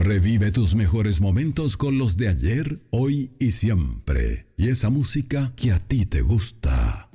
Revive tus mejores momentos con los de ayer, hoy y siempre. Y esa música que a ti te gusta.